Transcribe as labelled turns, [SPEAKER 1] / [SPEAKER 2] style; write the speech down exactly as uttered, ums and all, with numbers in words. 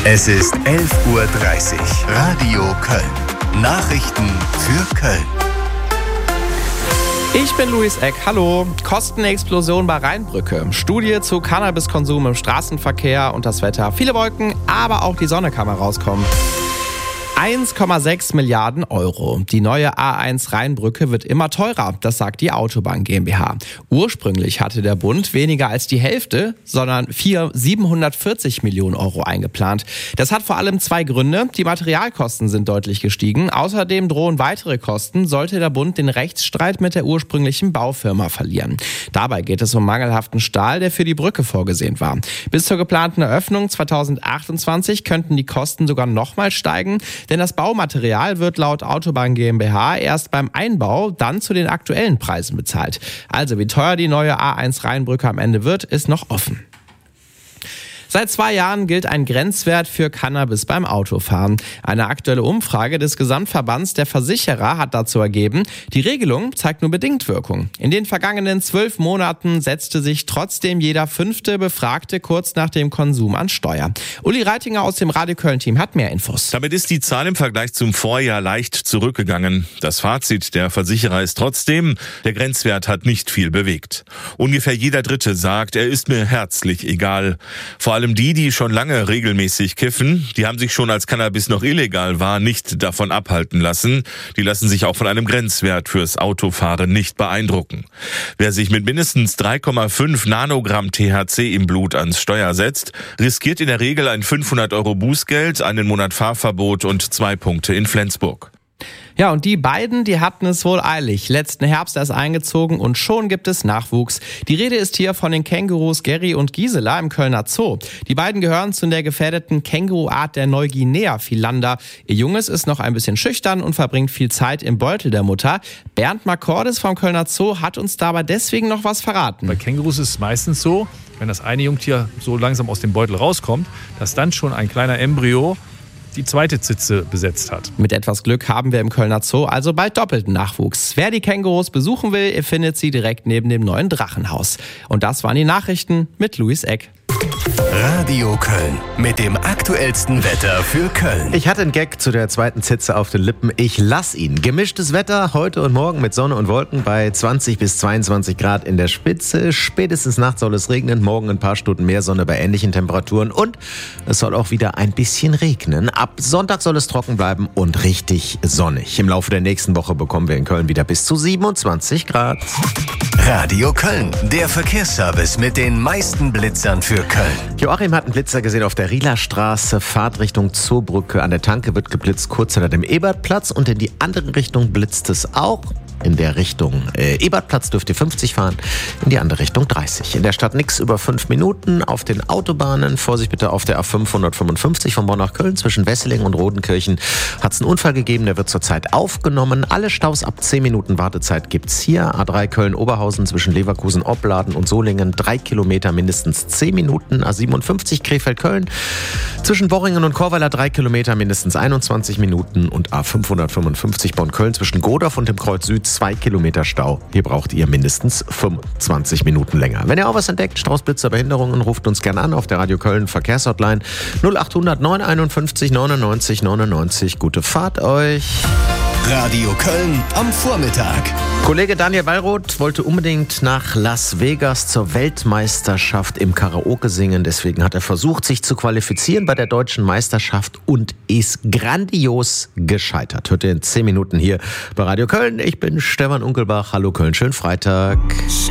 [SPEAKER 1] Es ist elf Uhr dreißig. Radio Köln. Nachrichten für Köln.
[SPEAKER 2] Ich bin Luis Eck, hallo. Kostenexplosion bei Rheinbrücke. Studie zu Cannabiskonsum im Straßenverkehr und das Wetter. Viele Wolken, aber auch die Sonne kann mal rauskommen. eins Komma sechs Milliarden Euro. Die neue A eins Rheinbrücke wird immer teurer, das sagt die Autobahn GmbH. Ursprünglich hatte der Bund weniger als die Hälfte, sondern siebenhundertvierzig Millionen Euro eingeplant. Das hat vor allem zwei Gründe. Die Materialkosten sind deutlich gestiegen. Außerdem drohen weitere Kosten, sollte der Bund den Rechtsstreit mit der ursprünglichen Baufirma verlieren. Dabei geht es um mangelhaften Stahl, der für die Brücke vorgesehen war. Bis zur geplanten Eröffnung zweitausendachtundzwanzig könnten die Kosten sogar nochmal steigen. Denn das Baumaterial wird laut Autobahn GmbH erst beim Einbau dann zu den aktuellen Preisen bezahlt. Also wie teuer die neue A eins Rheinbrücke am Ende wird, ist noch offen. Seit zwei Jahren gilt ein Grenzwert für Cannabis beim Autofahren. Eine aktuelle Umfrage des Gesamtverbands der Versicherer hat dazu ergeben, die Regelung zeigt nur bedingt Wirkung. In den vergangenen zwölf Monaten setzte sich trotzdem jeder fünfte Befragte kurz nach dem Konsum an Steuer. Uli Reitinger aus dem Radio Köln-Team hat mehr Infos.
[SPEAKER 3] Damit ist die Zahl im Vergleich zum Vorjahr leicht zurückgegangen. Das Fazit der Versicherer ist trotzdem, der Grenzwert hat nicht viel bewegt. Ungefähr jeder Dritte sagt, er ist mir herzlich egal. Vor allem die, die schon lange regelmäßig kiffen, die haben sich schon, als Cannabis noch illegal war, nicht davon abhalten lassen. Die lassen sich auch von einem Grenzwert fürs Autofahren nicht beeindrucken. Wer sich mit mindestens drei Komma fünf Nanogramm T H C im Blut ans Steuer setzt, riskiert in der Regel ein fünfhundert Euro Bußgeld, einen Monat Fahrverbot und zwei Punkte in Flensburg.
[SPEAKER 2] Ja, und die beiden, die hatten es wohl eilig. Letzten Herbst erst eingezogen und schon gibt es Nachwuchs. Die Rede ist hier von den Kängurus Gary und Gisela im Kölner Zoo. Die beiden gehören zu der gefährdeten Känguruart der Neuguinea-Philander. Ihr Junges ist noch ein bisschen schüchtern und verbringt viel Zeit im Beutel der Mutter. Bernd Marcordes vom Kölner Zoo hat uns dabei deswegen noch was verraten.
[SPEAKER 4] Bei Kängurus ist es meistens so, wenn das eine Jungtier so langsam aus dem Beutel rauskommt, dass dann schon ein kleiner Embryo die zweite Zitze besetzt hat.
[SPEAKER 2] Mit etwas Glück haben wir im Kölner Zoo also bald doppelten Nachwuchs. Wer die Kängurus besuchen will, ihr findet sie direkt neben dem neuen Drachenhaus. Und das waren die Nachrichten mit Luis Eck.
[SPEAKER 1] Radio Köln mit dem aktuellsten Wetter für Köln.
[SPEAKER 5] Ich hatte einen Gag zu der zweiten Zitze auf den Lippen. Ich lass ihn. Gemischtes Wetter heute und morgen mit Sonne und Wolken bei zwanzig bis zweiundzwanzig Grad in der Spitze. Spätestens nachts soll es regnen. Morgen ein paar Stunden mehr Sonne bei ähnlichen Temperaturen. Und es soll auch wieder ein bisschen regnen. Ab Sonntag soll es trocken bleiben und richtig sonnig. Im Laufe der nächsten Woche bekommen wir in Köln wieder bis zu siebenundzwanzig Grad.
[SPEAKER 1] Radio Köln, der Verkehrsservice mit den meisten Blitzern für Köln.
[SPEAKER 5] Joachim hat einen Blitzer gesehen auf der Rielerstraße, Fahrt Richtung Zoobrücke. An der Tanke wird geblitzt, kurz hinter dem Ebertplatz. Und in die andere Richtung blitzt es auch. In der Richtung äh, Ebertplatz dürft ihr fünfzig fahren, in die andere Richtung dreißig. In der Stadt nix über fünf Minuten. Auf den Autobahnen, Vorsicht bitte auf der A fünfhundertfünfundfünfzig von Bonn nach Köln zwischen Wesseling und Rodenkirchen hat es einen Unfall gegeben, der wird zurzeit aufgenommen. Alle Staus ab zehn Minuten Wartezeit gibt's hier. A drei Köln-Oberhausen zwischen Leverkusen, Opladen und Solingen, drei Kilometer mindestens zehn Minuten. A siebenundfünfzig Krefeld-Köln zwischen Worringen und Chorweiler drei Kilometer mindestens einundzwanzig Minuten und A fünfhundertfünfundfünfzig Bonn-Köln zwischen Godorf und dem Kreuz Süd zwei Kilometer Stau. Hier braucht ihr mindestens fünfundzwanzig Minuten länger. Wenn ihr auch was entdeckt, Straußblitzer, Behinderungen, ruft uns gerne an auf der Radio Köln Verkehrshotline null achthundert neunhunderteinundfünfzig neunundneunzig neunundneunzig. Gute Fahrt euch.
[SPEAKER 1] Radio Köln am Vormittag.
[SPEAKER 5] Kollege Daniel Wallroth wollte unbedingt nach Las Vegas zur Weltmeisterschaft im Karaoke singen. Deswegen hat er versucht, sich zu qualifizieren bei der deutschen Meisterschaft und ist grandios gescheitert. Hört ihr in zehn Minuten hier bei Radio Köln. Ich bin Stefan Unkelbach. Hallo Köln, schönen Freitag.